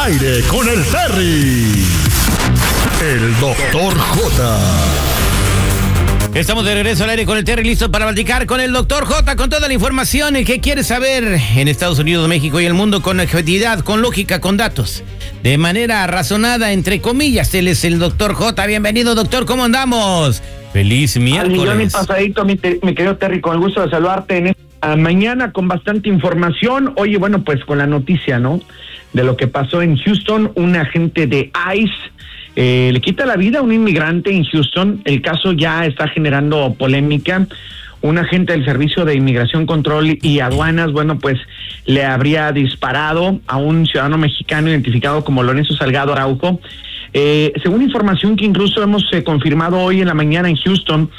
aire con el Terry. El Dr. J. Estamos de regreso al aire con el Terry, listo para platicar con el Dr. J, con toda la información que quieres saber en Estados Unidos, México y el mundo, con objetividad, con lógica, con datos, de manera razonada, entre comillas. Él es el Dr. J. Bienvenido, doctor, ¿cómo andamos? Feliz miércoles. Al millón y pasadito, mi querido Terry, con el gusto de saludarte en esta mañana con bastante información. Oye, bueno, pues con la noticia, ¿no?, de lo que pasó en Houston. Un agente de ICE le quita la vida a un inmigrante en Houston. El caso ya está generando polémica. Un agente del Servicio de Inmigración, Control y Aduanas, bueno, pues le habría disparado a un ciudadano mexicano identificado como Lorenzo Salgado Araujo. Según información que incluso hemos confirmado hoy en la mañana en Houston,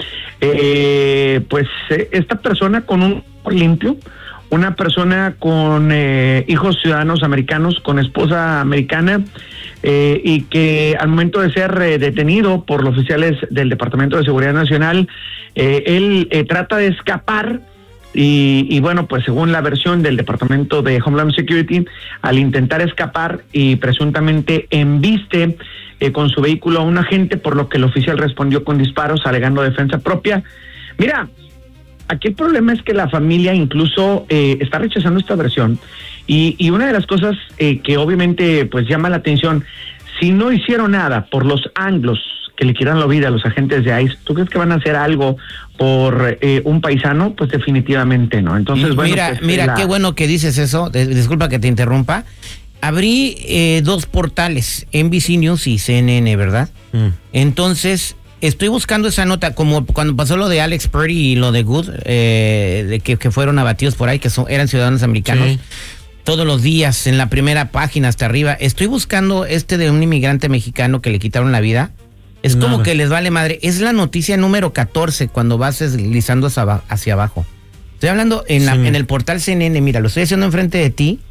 esta persona con un limpio, una persona con hijos ciudadanos americanos, con esposa americana, y que al momento de ser detenido por los oficiales del Departamento de Seguridad Nacional, él trata de escapar y bueno, pues según la versión del Departamento de Homeland Security, al intentar escapar y presuntamente embiste con su vehículo a un agente, por lo que el oficial respondió con disparos alegando defensa propia. Mira, aquí el problema es que la familia incluso está rechazando esta versión y una de las cosas que obviamente pues llama la atención, si no hicieron nada por los anglos que le quitaron la vida a los agentes de ICE, ¿tú crees que van a hacer algo por un paisano? Pues definitivamente no. Entonces, bueno, mira, qué bueno que dices eso. Disculpa que te interrumpa. Abrí dos portales, NBC News y CNN, ¿verdad? Entonces estoy buscando esa nota, como cuando pasó lo de Alex Purdy y lo de Good, de que fueron abatidos por ahí, que eran ciudadanos americanos. Sí. Todos los días, en la primera página hasta arriba, estoy buscando de un inmigrante mexicano que le quitaron la vida. Es nada, como que les vale madre. Es la noticia número 14 cuando vas deslizando hacia abajo. Estoy hablando en el portal CNN, mira, lo estoy haciendo enfrente de ti.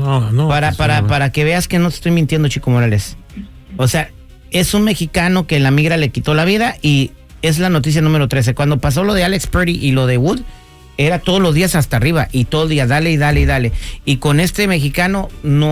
Para que veas que no te estoy mintiendo, Chico Morales. O sea, es un mexicano que la migra le quitó la vida y es la noticia número 13. Cuando pasó lo de Alex Purdy y lo de Wood, era todos los días hasta arriba y todo el día dale y dale y dale. Y con este mexicano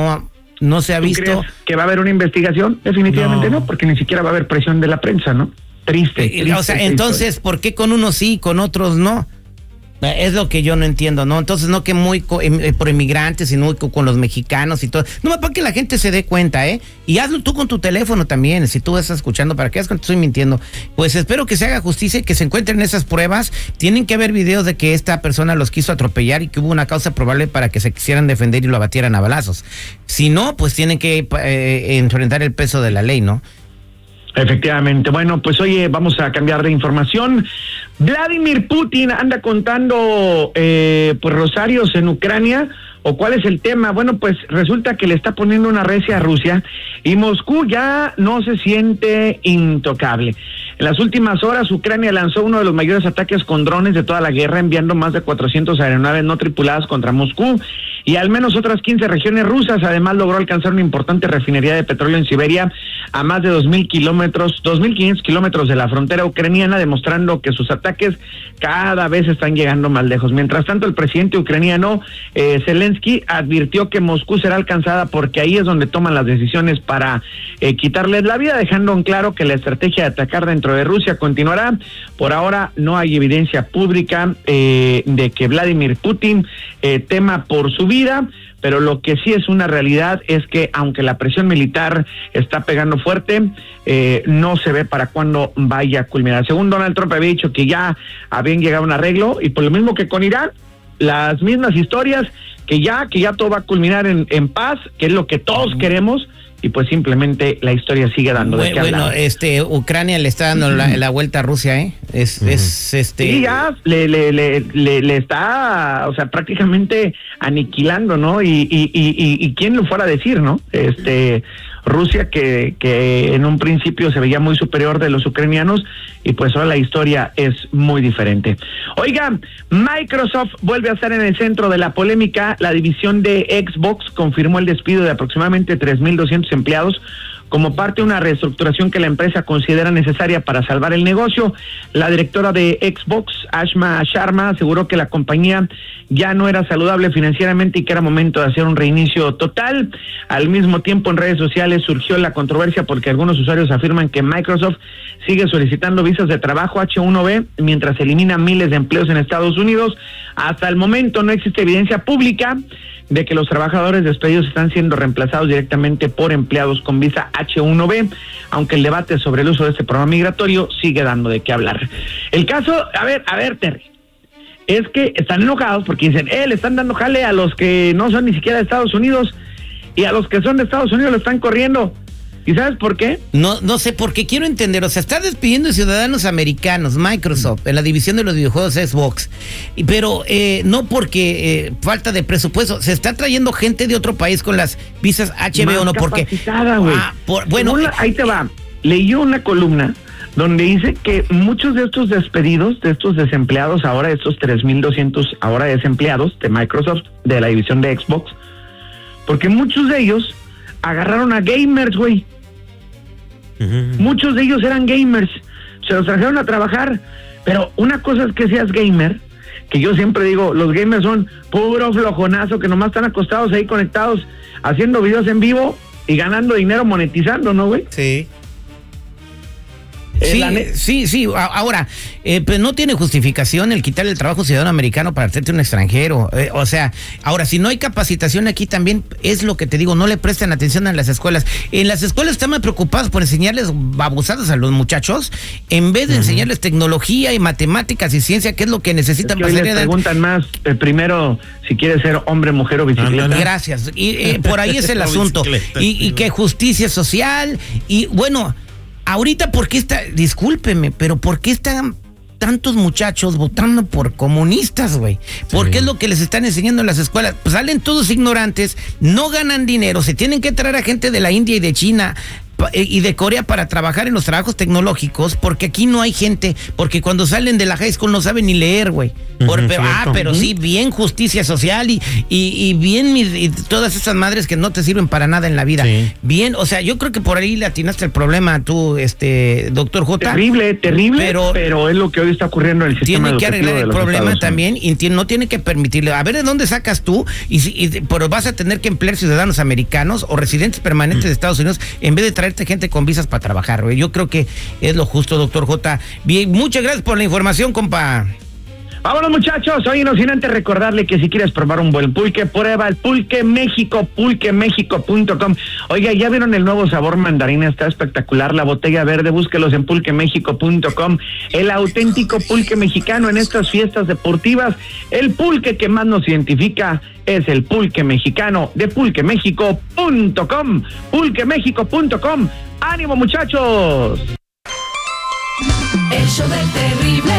no se ha visto. ¿Tú crees que va a haber una investigación? Definitivamente no, porque ni siquiera va a haber presión de la prensa, ¿no? Triste. O sea, entonces, ¿por qué con unos sí y con otros no? Es lo que yo no entiendo, ¿no? Entonces, no que muy por inmigrantes, sino con los mexicanos y todo. No, para que la gente se dé cuenta, ¿eh? Y hazlo tú con tu teléfono también, si tú estás escuchando, para que veas que te estoy mintiendo. Pues espero que se haga justicia y que se encuentren esas pruebas. Tienen que haber videos de que esta persona los quiso atropellar y que hubo una causa probable para que se quisieran defender y lo abatieran a balazos. Si no, pues tienen que enfrentar el peso de la ley, ¿no? Efectivamente. Bueno, pues oye, vamos a cambiar de información. Vladimir Putin anda contando pues rosarios en Ucrania. ¿O cuál es el tema? Bueno, pues resulta que le está poniendo una recia a Rusia y Moscú ya no se siente intocable. En las últimas horas, Ucrania lanzó uno de los mayores ataques con drones de toda la guerra, enviando más de 400 aeronaves no tripuladas contra Moscú y al menos otras 15 regiones rusas. Además, logró alcanzar una importante refinería de petróleo en Siberia a más de 2.500 kilómetros de la frontera ucraniana, demostrando que sus ataques cada vez están llegando más lejos. Mientras tanto, el presidente ucraniano Zelensky advirtió que Moscú será alcanzada porque ahí es donde toman las decisiones para quitarles la vida, dejando en claro que la estrategia de atacar dentro de Rusia continuará. Por ahora no hay evidencia pública de que Vladimir Putin tema por su vida, pero lo que sí es una realidad es que aunque la presión militar está pegando fuerte, no se ve para cuándo vaya a culminar. Según Donald Trump había dicho que ya habían llegado a un arreglo, y por lo mismo que con Irán, las mismas historias, que ya todo va a culminar en paz, que es lo que todos queremos, y pues simplemente la historia sigue dando de qué hablar. Ucrania le está dando la vuelta a Rusia, ¿eh? Sí, ya le está, o sea, prácticamente aniquilando, ¿no? Y quién lo fuera a decir, ¿no? Rusia que en un principio se veía muy superior de los ucranianos, y pues ahora la historia es muy diferente. Oigan, Microsoft vuelve a estar en el centro de la polémica. La división de Xbox confirmó el despido de aproximadamente 3,200 empleados como parte de una reestructuración que la empresa considera necesaria para salvar el negocio. La directora de Xbox, Ashma Sharma, aseguró que la compañía ya no era saludable financieramente y que era momento de hacer un reinicio total. Al mismo tiempo, en redes sociales surgió la controversia porque algunos usuarios afirman que Microsoft sigue solicitando visas de trabajo H-1B mientras elimina miles de empleos en Estados Unidos. Hasta el momento no existe evidencia pública de que los trabajadores despedidos están siendo reemplazados directamente por empleados con visa H-1B, aunque el debate sobre el uso de este programa migratorio sigue dando de qué hablar. El caso, a ver, Terry, es que están enojados porque dicen, le están dando jale a los que no son ni siquiera de Estados Unidos, y a los que son de Estados Unidos lo están corriendo. ¿Y sabes por qué? No sé, porque quiero entender, o sea, está despidiendo ciudadanos americanos, Microsoft, en la división de los videojuegos Xbox, pero no porque falta de presupuesto, se está trayendo gente de otro país con las visas HBO, no porque... Bueno, ahí te va, leí una columna donde dice que muchos de estos despedidos, de estos desempleados ahora, estos 3,200 ahora desempleados de Microsoft, de la división de Xbox, porque muchos de ellos agarraron a gamers, güey. Muchos de ellos eran gamers, se los trajeron a trabajar, pero una cosa es que seas gamer, que yo siempre digo, los gamers son puro flojonazo, que nomás están acostados ahí conectados, haciendo videos en vivo y ganando dinero monetizando, ¿no, güey? Sí. Sí. Ahora, pues no tiene justificación el quitarle el trabajo a un ciudadano americano para hacerte un extranjero. O sea, ahora, si no hay capacitación aquí también, es lo que te digo, no le prestan atención en las escuelas. En las escuelas están más preocupados por enseñarles babosadas a los muchachos, en vez de enseñarles tecnología y matemáticas y ciencia, que es lo que necesitan. Es que hoy les preguntan más, primero, si quieres ser hombre, mujer o bicicleta. Gracias. Y por ahí es el asunto. Y que justicia social, y bueno... Ahorita, discúlpeme, pero ¿por qué están tantos muchachos votando por comunistas, güey? Porque es lo que les están enseñando en las escuelas. Pues salen todos ignorantes, no ganan dinero, se tienen que traer a gente de la India y de China y de Corea para trabajar en los trabajos tecnológicos, porque aquí no hay gente, porque cuando salen de la high school no saben ni leer, güey. Pero sí, bien justicia social y bien y todas esas madres que no te sirven para nada en la vida. Sí. Bien, o sea, yo creo que por ahí le atinaste el problema tú, doctor J. Terrible, pero es lo que hoy está ocurriendo en el sistema educativo. Tiene que arreglar el problema también y no tiene que permitirle. A ver de dónde sacas tú, pero vas a tener que emplear ciudadanos americanos o residentes permanentes de Estados Unidos en vez de traerte gente con visas para trabajar, güey. Yo creo que es lo justo, doctor J. Bien, muchas gracias por la información, compa. Vámonos, muchachos. Oye, no sin antes recordarle que si quieres probar un buen pulque, prueba el Pulque México, pulquemexico.com. Oiga, ¿ya vieron el nuevo sabor mandarina? Está espectacular. La botella verde, búsquelos en pulquemexico.com. El auténtico pulque mexicano en estas fiestas deportivas. El pulque que más nos identifica es el pulque mexicano de pulquemexico.com. Pulquemexico.com. ¡Ánimo, muchachos! El show del terrible.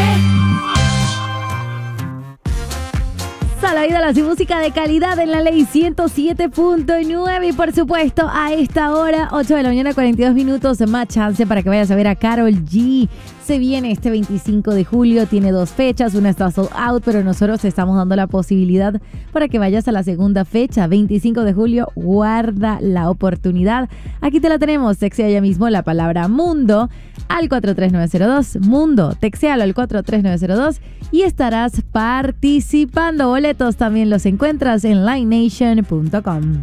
Saladitas y música de calidad en la ley 107.9 y por supuesto a esta hora 8 de la mañana 42 minutos más chance para que vayas a ver a Karol G. Se viene este 25 de julio, tiene 2 fechas, una está sold out, pero nosotros te estamos dando la posibilidad para que vayas a la segunda fecha, 25 de julio, guarda la oportunidad. Aquí te la tenemos, textea ya mismo la palabra mundo al 43902, mundo, textéalo al 43902 y estarás participando. Boletos también los encuentras en livenation.com.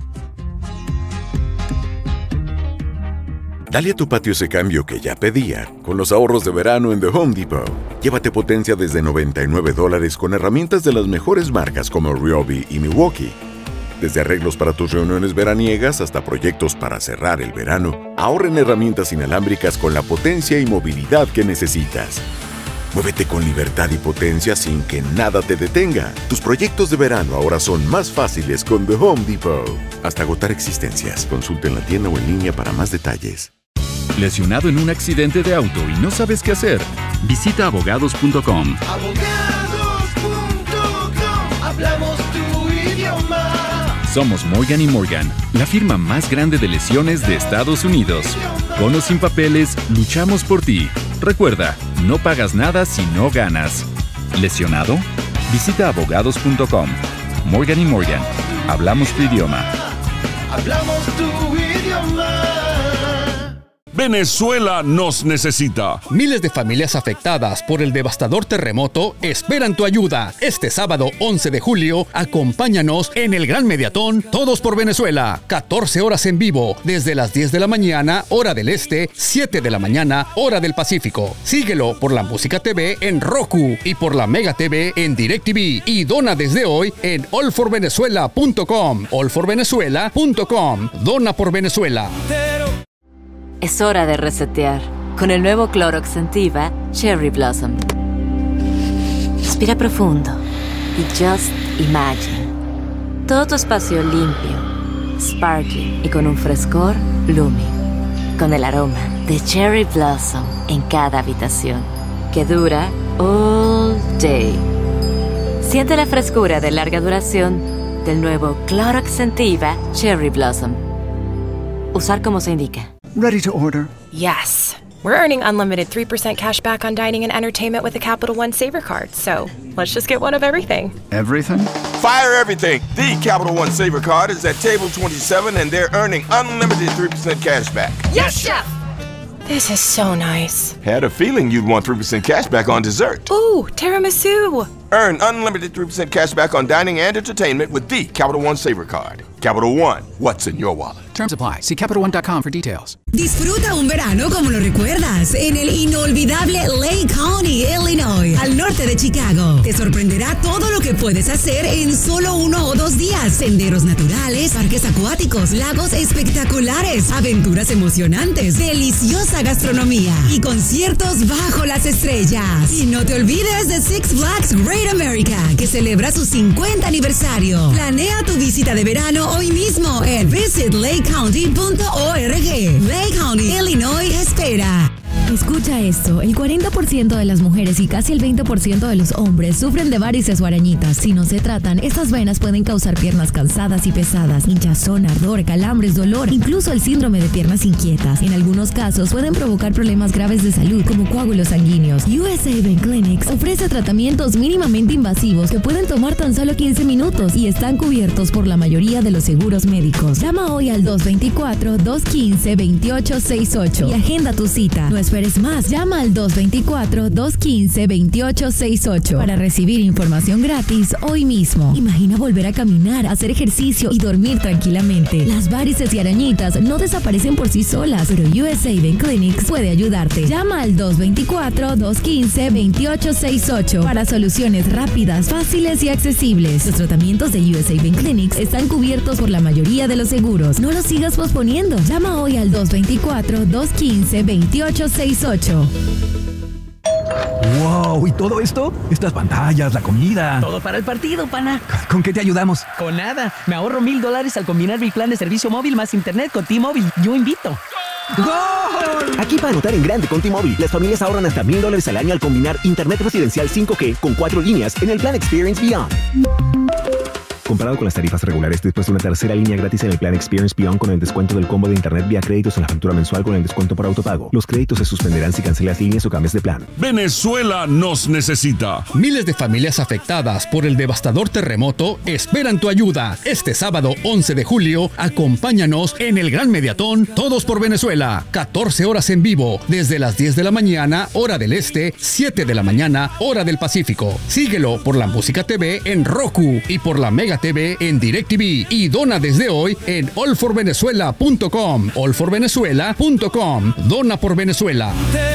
Dale a tu patio ese cambio que ya pedía con los ahorros de verano en The Home Depot. Llévate potencia desde $99 con herramientas de las mejores marcas como Ryobi y Milwaukee. Desde arreglos para tus reuniones veraniegas hasta proyectos para cerrar el verano, ahorra en herramientas inalámbricas con la potencia y movilidad que necesitas. Muévete con libertad y potencia sin que nada te detenga. Tus proyectos de verano ahora son más fáciles con The Home Depot. Hasta agotar existencias. Consulta en la tienda o en línea para más detalles. ¿Lesionado en un accidente de auto y no sabes qué hacer? Visita abogados.com. Abogados.com. Hablamos tu idioma. Somos Morgan & Morgan, la firma más grande de lesiones de Estados Unidos. Con o sin papeles, luchamos por ti. Recuerda, no pagas nada si no ganas. ¿Lesionado? Visita abogados.com. Morgan & Morgan, hablamos tu idioma. Hablamos tu idioma. Venezuela nos necesita. Miles de familias afectadas por el devastador terremoto esperan tu ayuda. Este sábado 11 de julio, acompáñanos en el Gran Mediatón Todos por Venezuela. 14 horas en vivo, desde las 10 de la mañana, hora del este, 7 de la mañana, hora del Pacífico. Síguelo por la Música TV en Roku y por la Mega TV en DirecTV. Y dona desde hoy en allforvenezuela.com. allforvenezuela.com. Dona por Venezuela. Es hora de resetear con el nuevo Clorox Sentiva Cherry Blossom. Respira profundo y just imagine. Todo tu espacio limpio, sparkling y con un frescor blooming. Con el aroma de Cherry Blossom en cada habitación, que dura all day. Siente la frescura de larga duración del nuevo Clorox Sentiva Cherry Blossom. Usar como se indica. Ready to order. Yes. We're earning unlimited 3% cash back on dining and entertainment with the Capital One Saver Card. So let's just get one of everything. Everything? Fire everything. The Capital One Saver Card is at table 27 and they're earning unlimited 3% cash back. Yes, Chef! This is so nice. Had a feeling you'd want 3% cash back on dessert. Ooh, tiramisu. Earn unlimited 3% cash back on dining and entertainment with the Capital One Saver Card. Capital One, what's in your wallet? Terms apply. See CapitalOne.com for details. Disfruta un verano como lo recuerdas en el inolvidable Lake County, Illinois, al norte de Chicago. Te sorprenderá todo lo que puedes hacer en solo 1 o 2 días. Senderos naturales, parques acuáticos, lagos espectaculares, aventuras emocionantes, deliciosa gastronomía y conciertos bajo las estrellas. Y no te olvides de Six Flags Great America, que celebra su 50 aniversario. Planea tu visita de verano hoy mismo en visitlakecounty.org. Lake County, Illinois espera. Escucha esto, el 40% de las mujeres y casi el 20% de los hombres sufren de varices o arañitas. Si no se tratan, estas venas pueden causar piernas cansadas y pesadas, hinchazón, ardor, calambres, dolor, incluso el síndrome de piernas inquietas. En algunos casos pueden provocar problemas graves de salud como coágulos sanguíneos. USA Vein Clinics ofrece tratamientos mínimamente invasivos que pueden tomar tan solo 15 minutos y están cubiertos por la mayoría de los seguros médicos. Llama hoy al 224-215-2868 y agenda tu cita. No esperes más, llama al 224-215-2868 para recibir información gratis hoy mismo. Imagina volver a caminar, hacer ejercicio y dormir tranquilamente. Las varices y arañitas no desaparecen por sí solas, pero USA Vein Clinics puede ayudarte. Llama al 224-215-2868 para soluciones rápidas, fáciles y accesibles. Los tratamientos de USA Vein Clinics están cubiertos por la mayoría de los seguros. No los sigas posponiendo. Llama hoy al 224-215-2868. ¡Wow! ¿Y todo esto? Estas pantallas, la comida. Todo para el partido, pana. ¿Con qué te ayudamos? Con nada. Me ahorro $1,000 al combinar mi plan de servicio móvil más internet con T-Mobile. Yo invito. ¡Gol! Aquí para anotar en grande con T-Mobile. Las familias ahorran hasta $1,000 al año al combinar internet residencial 5G con 4 líneas en el plan Experience Beyond. Comparado con las tarifas regulares, después de una tercera línea gratis en el plan Experience Beyond con el descuento del combo de internet vía créditos en la factura mensual con el descuento por autopago. Los créditos se suspenderán si cancelas líneas o cambias de plan. Venezuela nos necesita. Miles de familias afectadas por el devastador terremoto esperan tu ayuda. Este sábado 11 de julio, acompáñanos en el Gran Mediatón Todos por Venezuela. 14 horas en vivo, desde las 10 de la mañana, hora del este, 7 de la mañana, hora del Pacífico. Síguelo por la Música TV en Roku y por la Mega TV en DirecTV y dona desde hoy en allforvenezuela.com. allforvenezuela.com. Dona por Venezuela.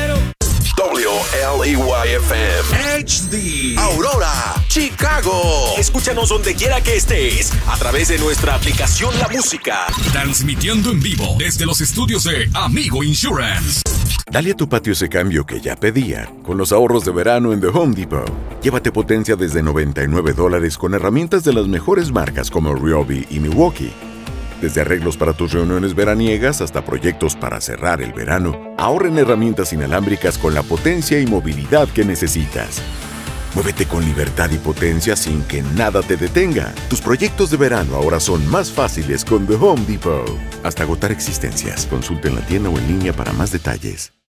WLEY-FM HD Aurora, Chicago. Escúchanos donde quiera que estés a través de nuestra aplicación La Música. Transmitiendo en vivo desde los estudios de Amigo Insurance. Dale a tu patio ese cambio que ya pedía con los ahorros de verano en The Home Depot. Llévate potencia desde $99 con herramientas de las mejores marcas como Ryobi y Milwaukee. Desde arreglos para tus reuniones veraniegas hasta proyectos para cerrar el verano, ahorra en herramientas inalámbricas con la potencia y movilidad que necesitas. Muévete con libertad y potencia sin que nada te detenga. Tus proyectos de verano ahora son más fáciles con The Home Depot. Hasta agotar existencias. Consulta en la tienda o en línea para más detalles.